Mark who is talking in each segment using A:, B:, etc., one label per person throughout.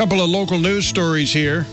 A: Couple of local news stories here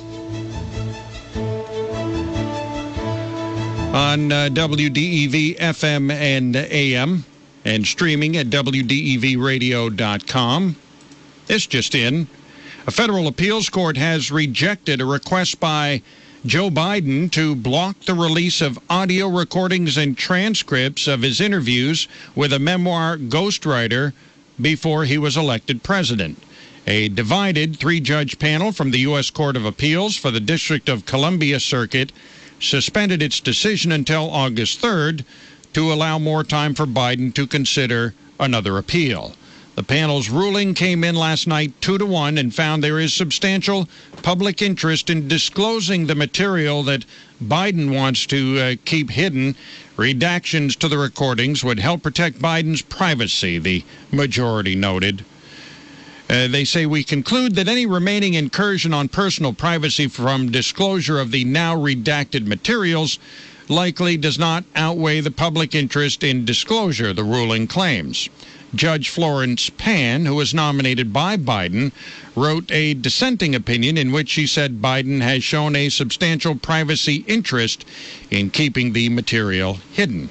A: on WDEV FM and AM and streaming at WDEVradio.com. This just in. A federal appeals court has rejected a request by Joe Biden to block the release of audio recordings and transcripts of his interviews with a memoir ghostwriter before he was elected president. A divided three-judge panel from the U.S. Court of Appeals for the District of Columbia Circuit suspended its decision until August 3rd to allow more time for Biden to consider another appeal. The panel's ruling came in last night 2-1 and found there is substantial public interest in disclosing the material that Biden wants to keep hidden. Redactions to the recordings would help protect Biden's privacy, the majority noted. They say we conclude that any remaining incursion on personal privacy from disclosure of the now redacted materials likely does not outweigh the public interest in disclosure, the ruling claims. Judge Florence Pan, who was nominated by Biden, wrote a dissenting opinion in which she said Biden has shown a substantial privacy interest in keeping the material hidden.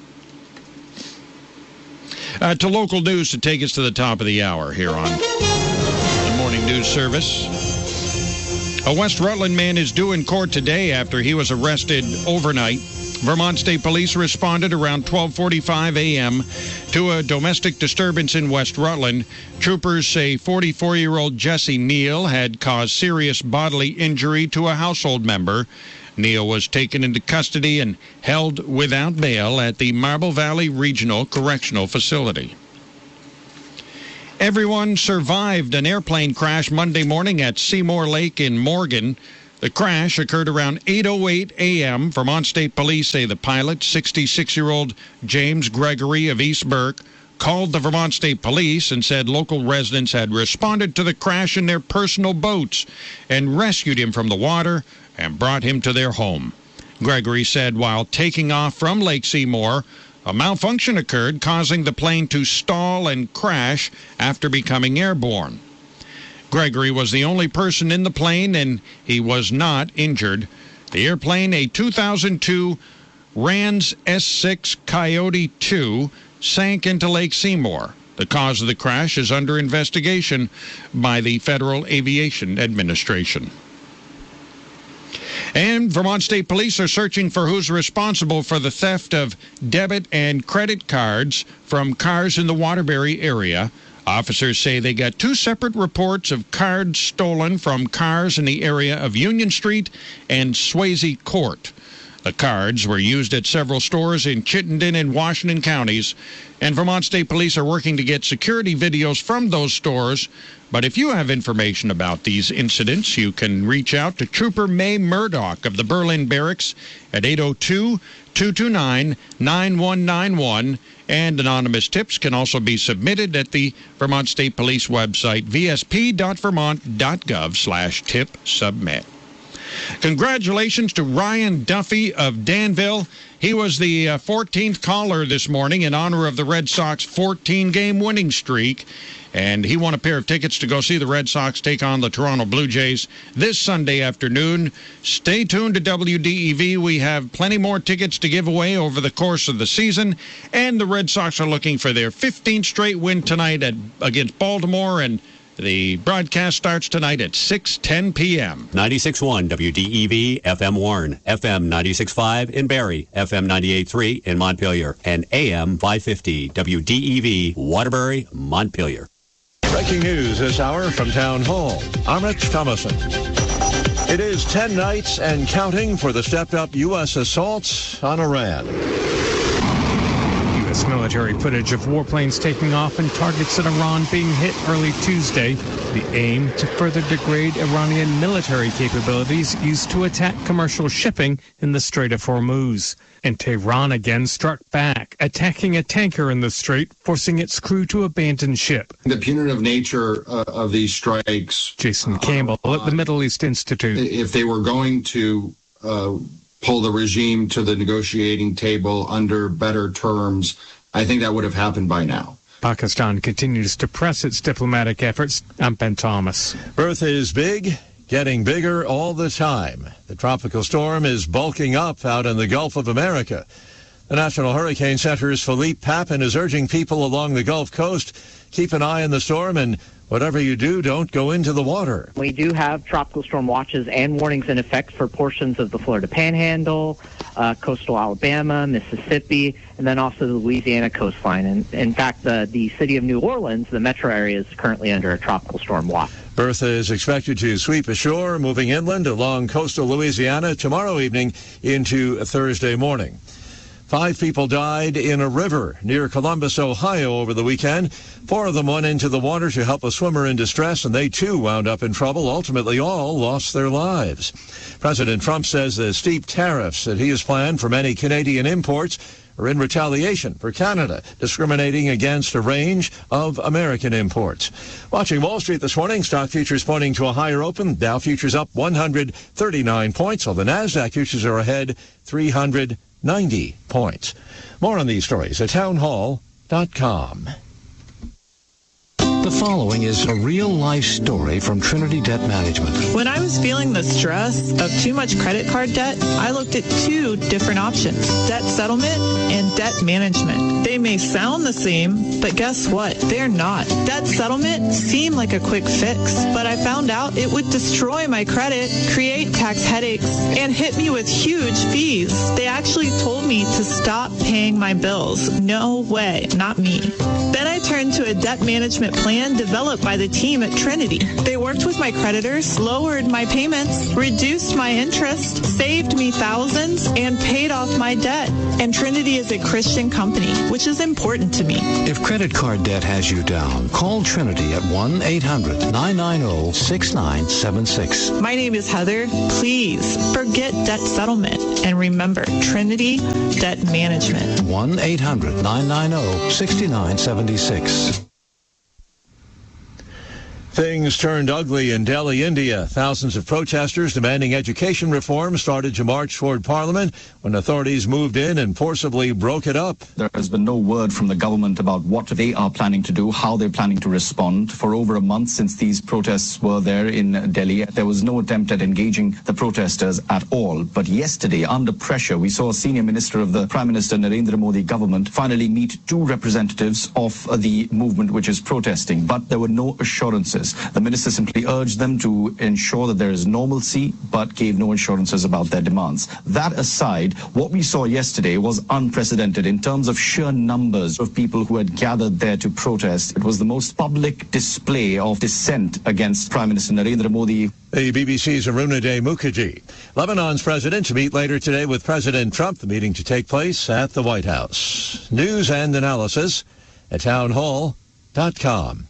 A: To local news to take us to the top of the hour here on the Morning News Service. A West Rutland man is due in court today after he was arrested overnight. Vermont State Police responded around 12:45 a.m. to a domestic disturbance in West Rutland. Troopers say 44-year-old Jesse Neal had caused serious bodily injury to a household member. Neal was taken into custody and held without bail at the Marble Valley Regional Correctional Facility. Everyone survived an airplane crash Monday morning at Seymour Lake in Morgan. The crash occurred around 8:08 a.m. Vermont State Police say the pilot, 66-year-old James Gregory of East Burke, called the Vermont State Police and said local residents had responded to the crash in their personal boats and rescued him from the water and brought him to their home. Gregory said while taking off from Lake Seymour, a malfunction occurred, causing the plane to stall and crash after becoming airborne. Gregory was the only person in the plane, and he was not injured. The airplane, a 2002 RANS S6 Coyote 2, sank into Lake Seymour. The cause of the crash is under investigation by the Federal Aviation Administration. And Vermont State Police are searching for who's responsible for the theft of debit and credit cards from cars in the Waterbury area. Officers say they got two separate reports of cards stolen from cars in the area of Union Street and Swayze Court. The cards were used at several stores in Chittenden and Washington counties, and Vermont State Police are working to get security videos from those stores. But if you have information about these incidents, you can reach out to Trooper May Murdoch of the Berlin Barracks at 802-229-9191. And anonymous tips can also be submitted at the Vermont State Police website, vsp.vermont.gov/tip-submit. Congratulations to Ryan Duffy of Danville. He was the 14th caller this morning in honor of the Red Sox 14-game winning streak. And he won a pair of tickets to go see the Red Sox take on the Toronto Blue Jays this Sunday afternoon. Stay tuned to WDEV. We have plenty more tickets to give away over the course of the season. And the Red Sox are looking for their 15th straight win tonight against Baltimore. And the broadcast starts tonight at 6:10 p.m.
B: 96.1 WDEV, FM Warren, FM 96.5 in Barrie, FM 98.3 in Montpelier, and AM 550 WDEV, Waterbury, Montpelier.
C: Breaking news this hour from Town Hall. Amit Thomason. It is 10 nights and counting for the stepped-up U.S. assaults on Iran.
D: U.S. military footage of warplanes taking off and targets in Iran being hit early Tuesday. The aim to further degrade Iranian military capabilities used to attack commercial shipping in the Strait of Hormuz. And Tehran again struck back, attacking a tanker in the strait, forcing its crew to abandon ship.
E: The punitive nature of these strikes.
D: Jason Campbell at the Middle East Institute.
E: If they were going to pull the regime to the negotiating table under better terms, I think that would have happened by now.
D: Pakistan continues to press its diplomatic efforts. I'm Ben Thomas.
C: Earth is big, getting bigger all the time. The tropical storm is bulking up out in the Gulf of America. The National Hurricane Center's Philippe Papin is urging people along the Gulf Coast, keep an eye on the storm, and whatever you do, don't go into the water.
F: We do have tropical storm watches and warnings in effect for portions of the Florida Panhandle, coastal Alabama, Mississippi, and then also the Louisiana coastline. And in fact, the city of New Orleans, the metro area, is currently under a tropical storm watch.
C: Bertha is expected to sweep ashore, moving inland along coastal Louisiana tomorrow evening into Thursday morning. 5 people died in a river near Columbus, Ohio over the weekend. 4 of them went into the water to help a swimmer in distress, and they too wound up in trouble. Ultimately, all lost their lives. President Trump says the steep tariffs that he has planned for many Canadian imports are in retaliation for Canada, discriminating against a range of American imports. Watching Wall Street this morning, stock futures pointing to a higher open. Dow futures up 139 points, while the NASDAQ futures are ahead 390 points. More on these stories at townhall.com.
G: The following is a real-life story from Trinity Debt Management.
H: When I was feeling the stress of too much credit card debt, I looked at 2 different options, debt settlement and debt management. They may sound the same, but guess what? They're not. Debt settlement seemed like a quick fix, but I found out it would destroy my credit, create tax headaches, and hit me with huge fees. They actually told me to stop paying my bills. No way, not me. Then I turned to a debt management plan developed by the team at Trinity. They worked with my creditors, lowered my payments, reduced my interest, saved me thousands, and paid off my debt. And Trinity is a Christian company, which is important to me.
G: If credit card debt has you down, call Trinity at 1-800-990-6976.
H: My name is Heather. Please forget debt settlement and remember Trinity Debt Management.
G: 1-800-990-6976.
C: Things turned ugly in Delhi, India. Thousands of protesters demanding education reform started to march toward Parliament when authorities moved in and forcibly broke it up.
I: There has been no word from the government about what they are planning to do, how they're planning to respond. For over a month since these protests were there in Delhi, there was no attempt at engaging the protesters at all. But yesterday, under pressure, we saw a senior minister of the Prime Minister Narendra Modi government finally meet 2 representatives of the movement which is protesting. But there were no assurances. The minister simply urged them to ensure that there is normalcy, but gave no assurances about their demands. That aside, what we saw yesterday was unprecedented in terms of sheer numbers of people who had gathered there to protest. It was the most public display of dissent against Prime Minister Narendra Modi.
C: The BBC's Arunadeh Mukherjee. Lebanon's president to meet later today with President Trump, the meeting to take place at the White House. News and analysis at townhall.com.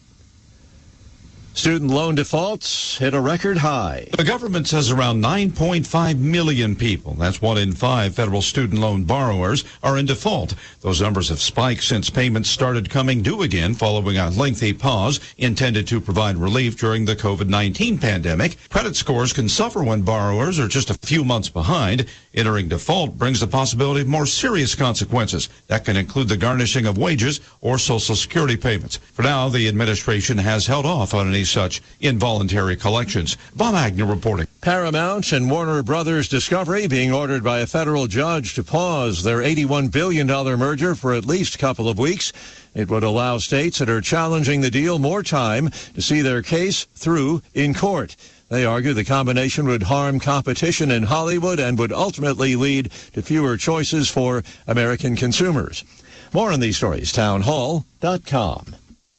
C: Student loan defaults hit a record high.
J: The government says around 9.5 million people, that's 1 in 5 federal student loan borrowers, are in default. Those numbers have spiked since payments started coming due again following a lengthy pause intended to provide relief during the COVID-19 pandemic. Credit scores can suffer when borrowers are just a few months behind. Entering default brings the possibility of more serious consequences. That can include the garnishing of wages or Social Security payments. For now, the administration has held off on any such involuntary collections. Bob Agnew reporting.
C: Paramount and Warner Brothers Discovery being ordered by a federal judge to pause their $81 billion merger for at least a couple of weeks. It would allow states that are challenging the deal more time to see their case through in court. They argue the combination would harm competition in Hollywood and would ultimately lead to fewer choices for American consumers. More on these stories, townhall.com.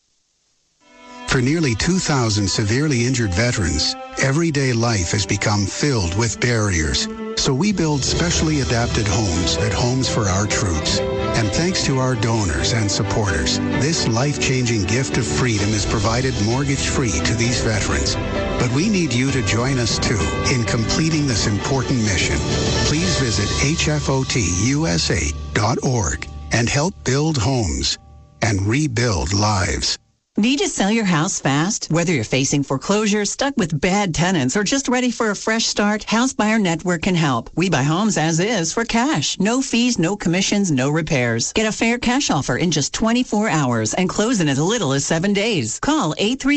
K: For nearly 2,000 severely injured veterans, everyday life has become filled with barriers. So we build specially adapted homes at Homes for Our Troops. And thanks to our donors and supporters, this life-changing gift of freedom is provided mortgage-free to these veterans. But we need you to join us, too, in completing this important mission. Please visit hfotusa.org and help build homes and rebuild lives.
L: Need to sell your house fast? Whether you're facing foreclosure, stuck with bad tenants, or just ready for a fresh start, House Buyer Network can help. We buy homes as is for cash. No fees, no commissions, no repairs. Get a fair cash offer in just 24 hours and close in as little as 7 days. Call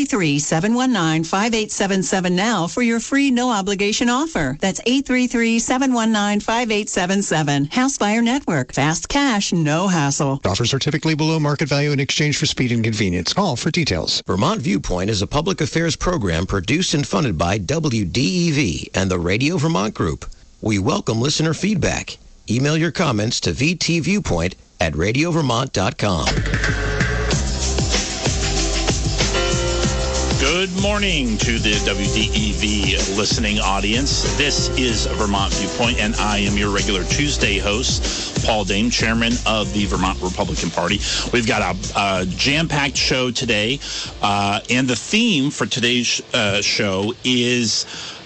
L: 833-719-5877 now for your free no-obligation offer. That's 833-719-5877. House Buyer Network. Fast cash, no hassle.
M: Offers are typically below market value in exchange for speed and convenience. Call for details.
N: Vermont Viewpoint is a public affairs program produced and funded by WDEV and the Radio Vermont Group. We welcome listener feedback. Email your comments to vtviewpoint@radiovermont.com.
O: Good morning to the WDEV listening audience. This is Vermont Viewpoint, and I am your regular Tuesday host, Paul Dame, chairman of the Vermont Republican Party. We've got a jam-packed show today, and the theme for today's show is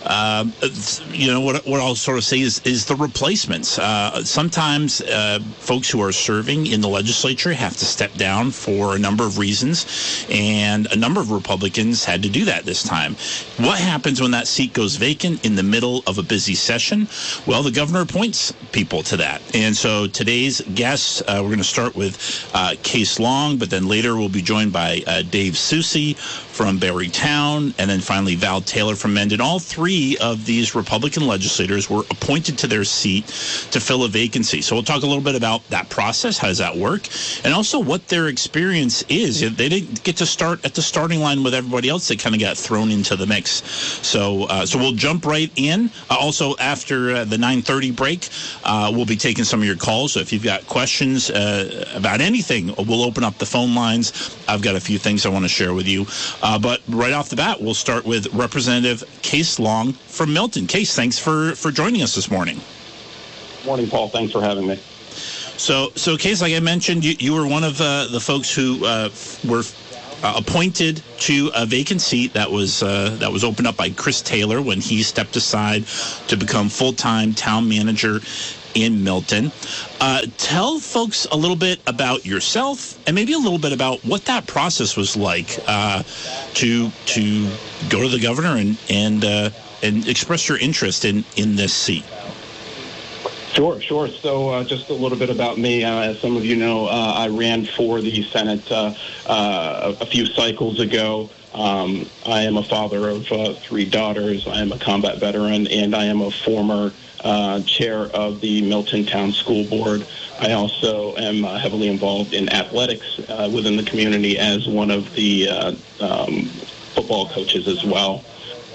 O: what I'll sort of say is the replacements. Sometimes folks who are serving in the legislature have to step down for a number of reasons, and a number of Republicans had to do that this time. What happens when that seat goes vacant in the middle of a busy session? Well, the governor appoints people to that. And so today's guests, we're going to start with Case Long, but then later we'll be joined by Dave Soucy from Barrytown, and then finally Val Taylor from Mendon. All three of these Republican legislators were appointed to their seat to fill a vacancy. So we'll talk a little bit about that process, how does that work, and also what their experience is. They didn't get to start at the starting line with everybody else. They kind of got thrown into the mix. So we'll jump right in. Also, after the 9:30 break, we'll be taking some of your calls. So if you've got questions about anything, we'll open up the phone lines. I've got a few things I want to share with you. But right off the bat, we'll start with Representative Case Long from Milton. Case, thanks for joining us this morning.
P: Morning, Paul. Thanks for having me.
O: So Case, like I mentioned, you were one of the folks who were appointed to a vacant seat that was opened up by Chris Taylor when he stepped aside to become full-time town manager in Milton. Tell folks a little bit about yourself and maybe a little bit about what that process was like to go to the governor and express your interest in this seat.
P: Sure. So just a little bit about me. As some of you know, I ran for the Senate a few cycles ago. I am a father of 3 daughters. I am a combat veteran, and I am a former chair of the Milton Town School Board. I also am heavily involved in athletics within the community as one of the football coaches as well.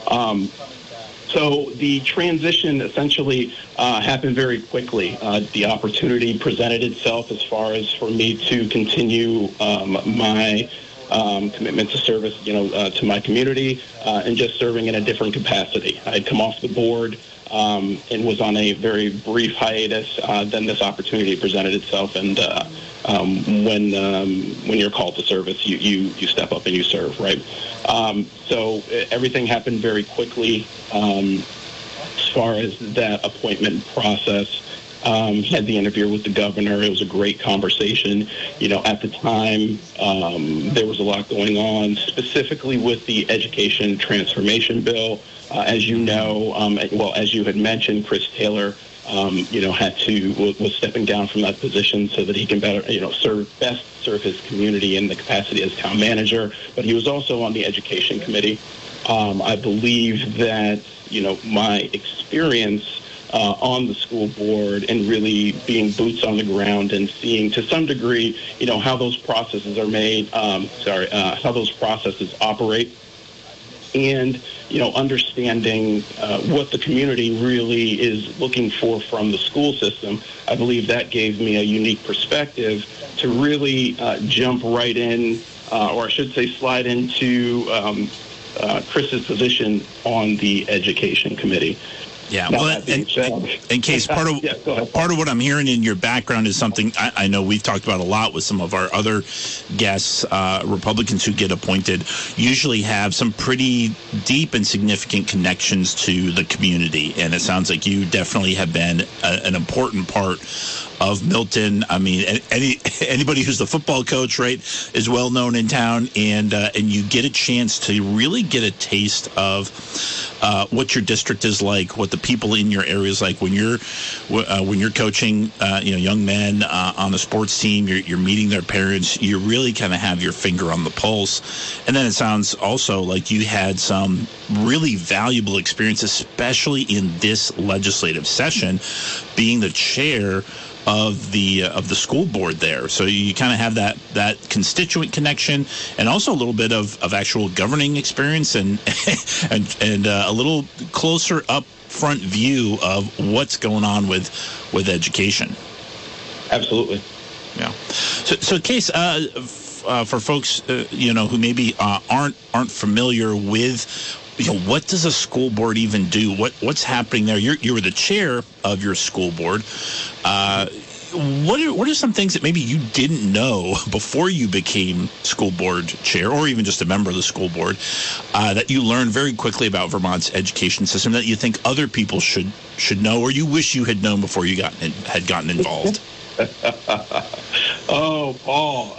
P: So the transition essentially happened very quickly. The opportunity presented itself as far as for me to continue my commitment to service, to my community and just serving in a different capacity. I had come off the board and was on a very brief hiatus. Then this opportunity presented itself, and when you're called to service, you step up and you serve, right? So everything happened very quickly as far as that appointment process. Had the interview with the governor. It was a great conversation. At the time, there was a lot going on, specifically with the education transformation bill. As you know, as you had mentioned, Chris Taylor, was stepping down from that position so that he can better, serve his community in the capacity as town manager. But he was also on the education committee. I believe that, my experience on the school board and really being boots on the ground and seeing to some degree, how those processes are made, how those processes operate, and, understanding what the community really is looking for from the school system. I believe that gave me a unique perspective to really jump right in, or I should say slide into Chris's position on the education committee.
O: Yeah, well, in case part of what I'm hearing in your background is something I know we've talked about a lot with some of our other guests. Republicans who get appointed usually have some pretty deep and significant connections to the community, and it sounds like you definitely have been an important part of Milton. I mean, anybody who's the football coach, right, is well known in town, and you get a chance to really get a taste of what your district is like, what the people in your area is like when you're coaching, young men on a sports team. You're meeting their parents. You really kind of have your finger on the pulse. And then it sounds also like you had some really valuable experience, especially in this legislative session, being the chair of the school board there. So you kind of have that constituent connection, and also a little bit of actual governing experience and a little closer up front view of what's going on with education.
P: Absolutely.
O: Yeah. So Case, for folks who maybe aren't familiar with, what does a school board even do? What's happening there? You were the chair of your school board. What are some things that maybe you didn't know before you became school board chair, or even just a member of the school board, that you learned very quickly about Vermont's education system that you think other people should know, or you wish you had known before you had gotten involved?
P: Oh, Paul.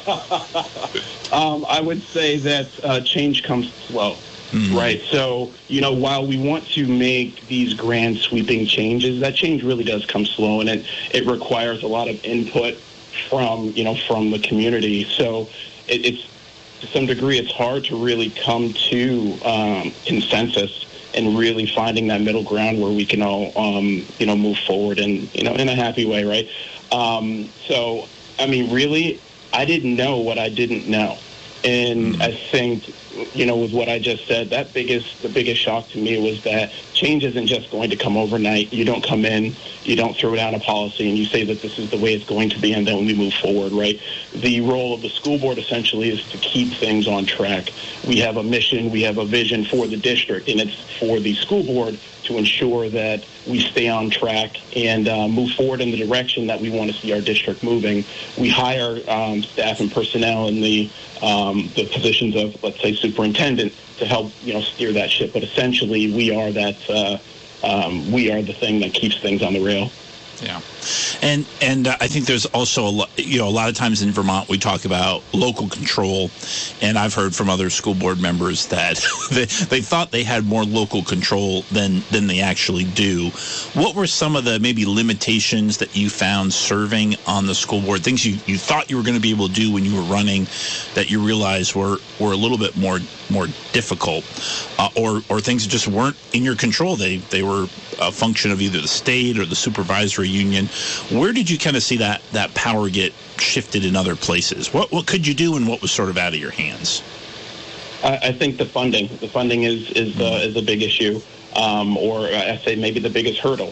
P: I would say that change comes slow. Mm-hmm. Right. So, while we want to make these grand sweeping changes, that change really does come slow, and it requires a lot of input from the community. So it's to some degree, it's hard to really come to consensus and really finding that middle ground where we can all, move forward and, in a happy way. Right. So, I mean, really, I didn't know what I didn't know. And I think, with what I just said, the biggest shock to me was that change isn't just going to come overnight. You don't come in, you don't throw down a policy, and you say that this is the way it's going to be, and then we move forward, right? The role of the school board essentially is to keep things on track. We have a mission, we have a vision for the district, and it's for the school board to ensure that we stay on track and move forward in the direction that we want to see our district moving. We hire staff and personnel in the positions of, let's say, superintendent to help steer that ship. But essentially, we are the thing that keeps things on the rail.
O: Yeah, and I think there's also a lot of times in Vermont we talk about local control, and I've heard from other school board members that they thought they had more local control than they actually do. What were some of the maybe limitations that you found serving on the school board? Things you thought you were going to be able to do when you were running that you realized were a little bit more difficult, or things that just weren't in your control. They were a function of either the state or the supervisory union. Where did you kind of see that power get shifted in other places? What could you do, and what was sort of out of your hands?
P: I think the funding is a big issue, or I say maybe the biggest hurdle.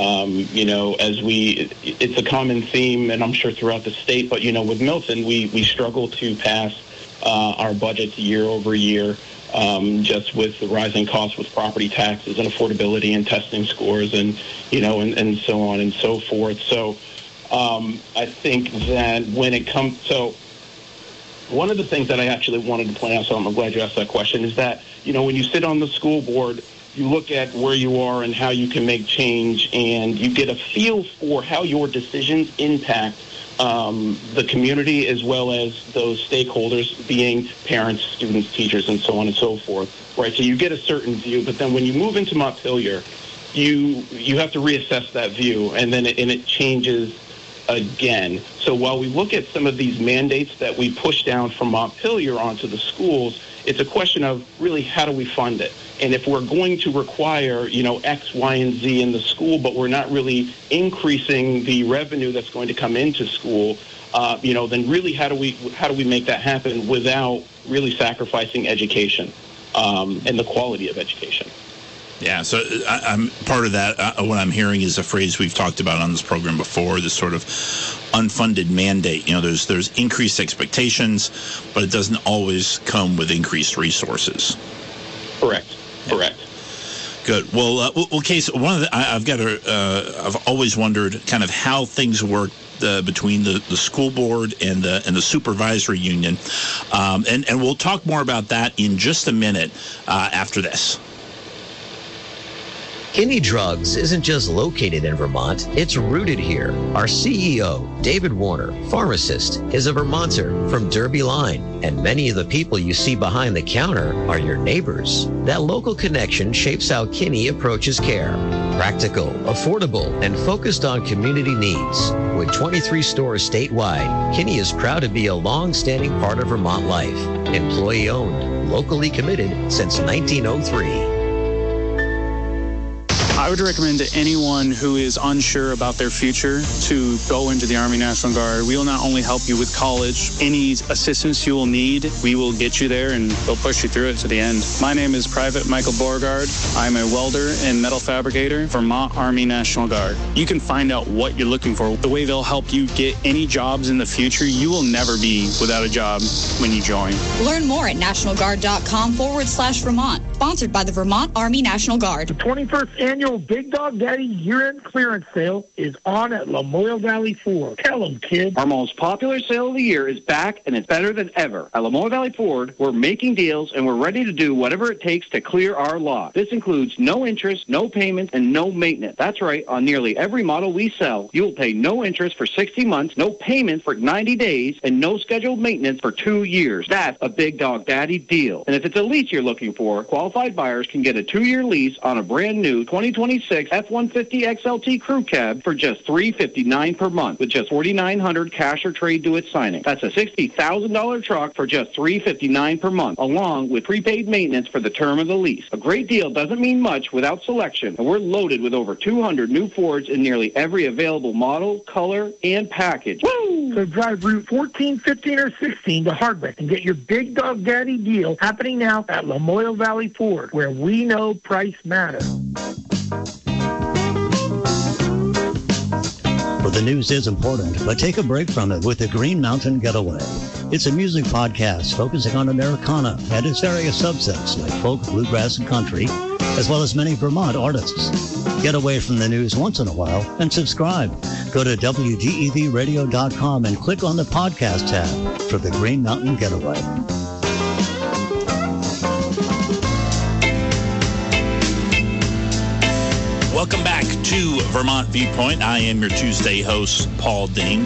P: It's a common theme, and I'm sure throughout the state, but with Milton, we struggle to pass our budgets year over year. Just with the rising costs with property taxes and affordability and testing scores and so on and so forth. So I think that when it comes, so one of the things that I actually wanted to point out, so I'm glad you asked that question, is that, when you sit on the school board, you look at where you are and how you can make change, and you get a feel for how your decisions impact the community as well as those stakeholders, being parents, students, teachers, and so on and so forth, right? So you get a certain view, but then when you move into Montpelier, you have to reassess that view, and then it changes again. So while we look at some of these mandates that we push down from Montpelier onto the schools, it's a question of really how do we fund it? And if we're going to require, X, Y, and Z in the school, but we're not really increasing the revenue that's going to come into school, then really how do we make that happen without really sacrificing education and the quality of education?
O: Yeah, so I'm part of that. What I'm hearing is a phrase we've talked about on this program before, this sort of unfunded mandate. There's increased expectations, but it doesn't always come with increased resources.
P: Correct.
O: Good. Well, Case, one of I've always wondered kind of how things work between the school board and the supervisory union, and we'll talk more about that in just a minute after this.
N: Kinney Drugs isn't just located in Vermont, it's rooted here. Our CEO, David Warner, pharmacist, is a Vermonter from Derby Line, and many of the people you see behind the counter are your neighbors. That local connection shapes how Kinney approaches care. Practical, affordable, and focused on community needs. With 23 stores statewide, Kinney is proud to be a long-standing part of Vermont life. Employee-owned, locally committed since 1903.
Q: I would recommend to anyone who is unsure about their future to go into the Army National Guard. We will not only help you with college, any assistance you will need, we will get you there and we'll push you through it to the end. My name is Private Michael Beauregard. I'm a welder and metal fabricator, Vermont Army National Guard. You can find out what you're looking for, the way they'll help you get any jobs in the future. You will never be without a job when you join.
R: Learn more at nationalguard.com/Vermont. Sponsored by the Vermont Army National Guard.
S: The 21st annual Big Dog Daddy year-end clearance sale is on at Lamoille Valley Ford. Tell them, kid.
T: Our most popular sale of the year is back, and it's better than ever. At Lamoille Valley Ford, we're making deals, and we're ready to do whatever it takes to clear our lot. This includes no interest, no payments, and no maintenance. That's right. On nearly every model we sell, you will pay no interest for 60 months, no payments for 90 days, and no scheduled maintenance for 2 years. That's a Big Dog Daddy deal. And if it's a lease you're looking for, qualified buyers can get a 2-year lease on a brand new 2026 F-150 XLT crew cab for just $359 per month with just $4,900 cash or trade to its signing. That's a $60,000 truck for just $359 per month, along with prepaid maintenance for the term of the lease. A great deal doesn't mean much without selection, and we're loaded with over 200 new Fords in nearly every available model, color, and package.
S: Woo! So drive Route 14, 15, or 16 to Hardwick and get your Big Dog Daddy deal happening now at Lamoille Valley Ford, where we know price matters.
U: Well, the news is important, but take a break from it with the Green Mountain Getaway. It's a music podcast focusing on Americana and its various subsets like folk, bluegrass, and country, as well as many Vermont artists. Get away from the news once in a while and subscribe. Go to WDEVradio.com and click on the podcast tab for the Green Mountain Getaway.
O: Welcome back to Vermont Viewpoint. I am your Tuesday host, Paul Ding.